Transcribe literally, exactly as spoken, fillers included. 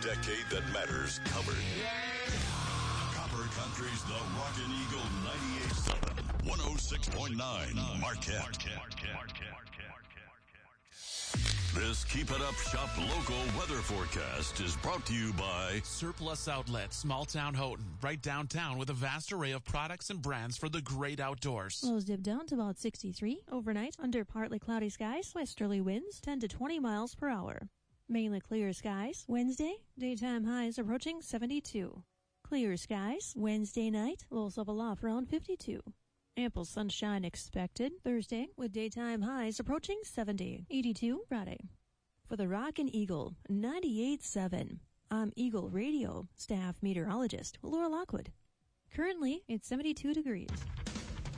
decade that matters covered. Copper Country's The Rockin' Eagle ninety-eight point seven, one oh six point nine Marquette. This Keep It Up Shop local weather forecast is brought to you by Surplus Outlet, Small Town Houghton, right downtown with a vast array of products and brands for the great outdoors. Lows dip down to about sixty-three. Overnight, under partly cloudy skies, westerly winds ten to twenty miles per hour. Mainly clear skies. Wednesday, daytime highs approaching seventy-two. Clear skies. Wednesday night, lows level off around fifty-two. Ample sunshine expected Thursday with daytime highs approaching seventy. eighty-two Friday. For the Rockin' Eagle ninety-eight point seven, I'm Eagle Radio staff meteorologist Laura Lockwood. Currently, it's seventy-two degrees.